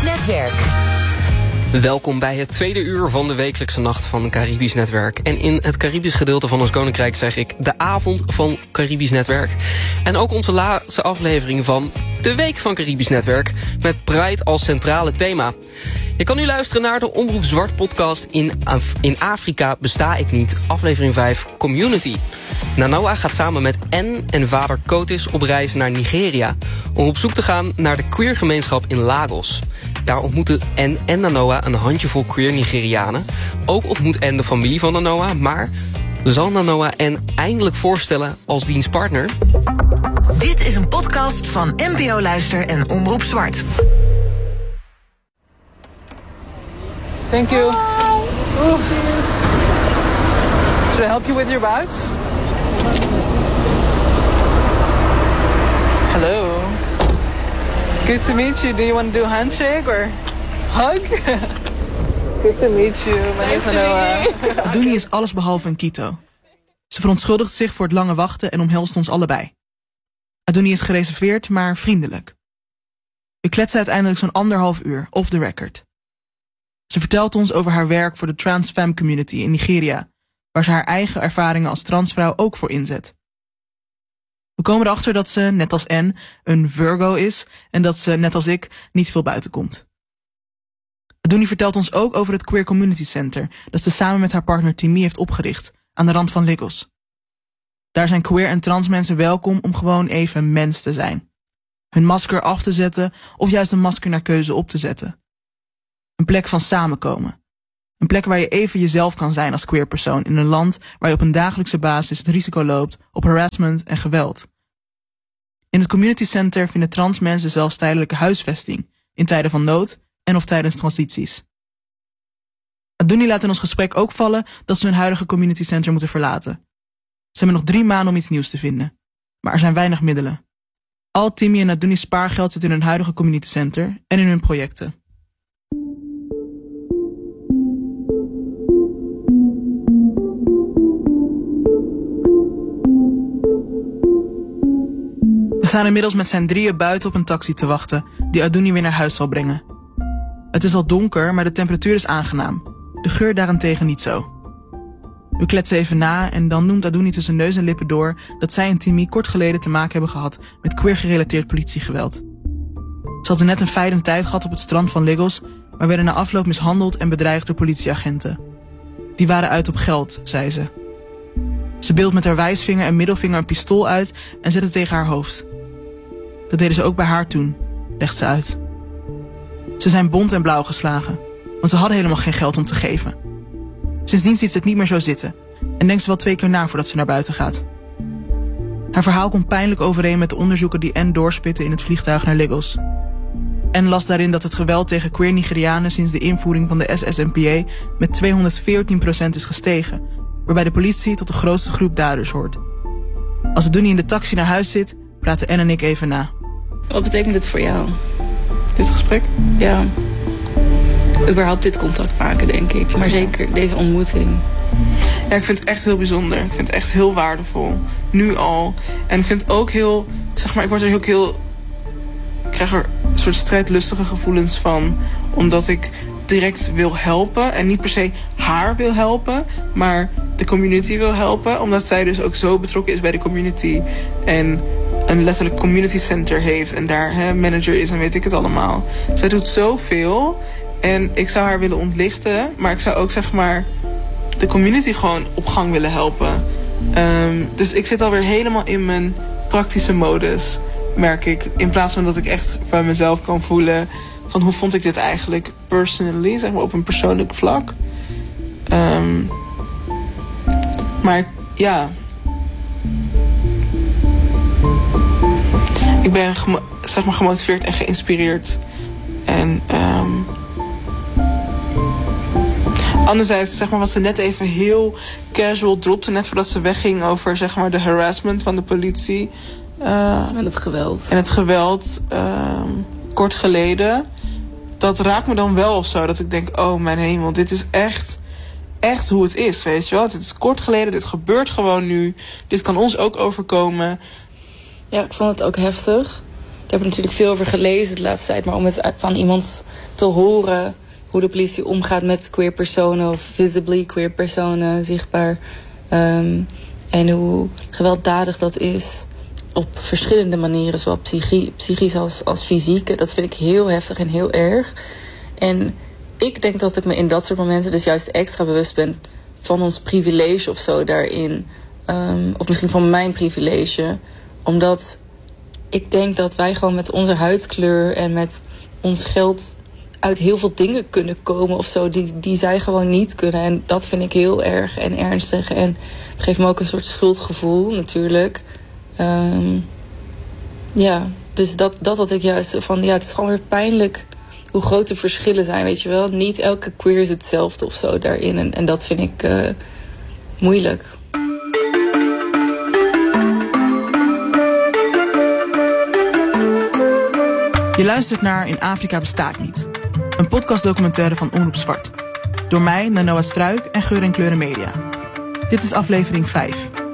Netwerk. Welkom bij het tweede uur van de wekelijkse nacht van Caribisch Netwerk. En in het Caribisch gedeelte van ons koninkrijk zeg ik de avond van Caribisch Netwerk. En ook onze laatste aflevering van de week van Caribisch Netwerk, met Pride als centrale thema. Je kan nu luisteren naar de Omroep Zwart podcast In Afrika besta ik niet, aflevering 5, Community. Nanoa gaat samen met En en vader Kotis op reis naar Nigeria om op zoek te gaan naar de queergemeenschap in Lagos. Daar ontmoeten En Nanoa een handjevol queer Nigerianen. Ook ontmoet En de familie van Nanoa, maar zal Nanoa En eindelijk voorstellen als diens partner? Dit is een podcast van NPO Luister en Omroep Zwart. Thank you. Should I help you with your bags? Hello. Good to meet you. Do you want to do a handshake or hug? Good to meet you. My name is Nanoa. Aduni is allesbehalve een Kito. Ze verontschuldigt zich voor het lange wachten en omhelst ons allebei. Aduni is gereserveerd, maar vriendelijk. We kletsen uiteindelijk zo'n 1,5 uur, off the record. Ze vertelt ons over haar werk voor de trans femme community in Nigeria, waar ze haar eigen ervaringen als transvrouw ook voor inzet. We komen erachter dat ze, net als N, een Virgo is en dat ze, net als ik, niet veel buiten komt. Aduni vertelt ons ook over het Queer Community Center dat ze samen met haar partner Timi heeft opgericht, aan de rand van Lagos. Daar zijn queer en trans mensen welkom om gewoon even mens te zijn. Hun masker af te zetten of juist een masker naar keuze op te zetten. Een plek van samenkomen. Een plek waar je even jezelf kan zijn als queer persoon in een land waar je op een dagelijkse basis het risico loopt op harassment en geweld. In het community center vinden trans mensen zelfs tijdelijke huisvesting in tijden van nood en of tijdens transities. Aduni laat in ons gesprek ook vallen dat ze hun huidige community center moeten verlaten. Ze hebben nog 3 maanden om iets nieuws te vinden, maar er zijn weinig middelen. Al Timi en Aduni's spaargeld zit in hun huidige community center en in hun projecten. We staan inmiddels met z'n drieën buiten op een taxi te wachten die Aduni weer naar huis zal brengen. Het is al donker, maar de temperatuur is aangenaam. De geur daarentegen niet zo. We kletsen even na en dan noemt Aduni tussen neus en lippen door dat zij en Timi kort geleden te maken hebben gehad met queer-gerelateerd politiegeweld. Ze hadden net een fijne tijd gehad op het strand van Lagos, maar werden na afloop mishandeld en bedreigd door politieagenten. Die waren uit op geld, zei ze. Ze beeldt met haar wijsvinger en middelvinger een pistool uit en zet het tegen haar hoofd. Dat deden ze ook bij haar toen, legt ze uit. Ze zijn bont en blauw geslagen, want ze hadden helemaal geen geld om te geven. Sindsdien ziet ze het niet meer zo zitten en denkt ze wel 2 keer na voordat ze naar buiten gaat. Haar verhaal komt pijnlijk overeen met de onderzoeken die N doorspitten in het vliegtuig naar Lagos. En las daarin dat het geweld tegen queer Nigerianen sinds de invoering van de SSNPA met 214% is gestegen, waarbij de politie tot de grootste groep daders hoort. Als Aduni in de taxi naar huis zit, praten En ik even na. Wat betekent dit voor jou? Dit gesprek? Ja. Überhaupt dit contact maken, denk ik. Maar zeker deze ontmoeting. Ja, ik vind het echt heel bijzonder. Ik vind het echt heel waardevol. Nu al. En ik vind het ook heel, zeg maar, ik krijg er een soort strijdlustige gevoelens van. Omdat ik direct wil helpen. En niet per se haar wil helpen, maar de community wil helpen. Omdat zij dus ook zo betrokken is bij de community. En een letterlijk community center heeft. En daar manager is en weet ik het allemaal. Zij doet zoveel. En ik zou haar willen ontlichten. Maar ik zou ook, zeg maar, de community gewoon op gang willen helpen. Dus ik zit alweer helemaal in mijn praktische modus, merk ik. In plaats van dat ik echt van mezelf kan voelen van hoe vond ik dit eigenlijk personally, zeg maar op een persoonlijk vlak. Maar ja, ik ben zeg maar gemotiveerd en geïnspireerd. En anderzijds, zeg maar, was ze net even heel casual, dropte net voordat ze wegging over, zeg maar, de harassment van de politie. En het geweld. En het geweld kort geleden. Dat raakt me dan wel of zo. Dat ik denk, oh mijn hemel, dit is echt hoe het is, weet je wel. Dit is kort geleden, dit gebeurt gewoon nu. Dit kan ons ook overkomen. Ja, ik vond het ook heftig. Ik heb er natuurlijk veel over gelezen de laatste tijd. Maar om het van iemand te horen hoe de politie omgaat met queer personen of visibly queer personen, zichtbaar. En hoe gewelddadig dat is op verschillende manieren, zowel psychisch als fysiek. Dat vind ik heel heftig en heel erg. En ik denk dat ik me in dat soort momenten dus juist extra bewust ben van ons privilege of zo daarin. Of misschien van mijn privilege. Omdat ik denk dat wij gewoon met onze huidskleur en met ons geld uit heel veel dingen kunnen komen of zo die zij gewoon niet kunnen. En dat vind ik heel erg en ernstig. En het geeft me ook een soort schuldgevoel natuurlijk. Dus dat had ik juist van, het is gewoon weer pijnlijk hoe groot de verschillen zijn, weet je wel. Niet elke queer is hetzelfde of zo daarin. En dat vind ik moeilijk. Je luistert naar In Afrika bestaat niet. Een podcastdocumentaire van Omroep Zwart. Door mij, Noah Struik en Geur en Kleuren Media. Dit is aflevering 5.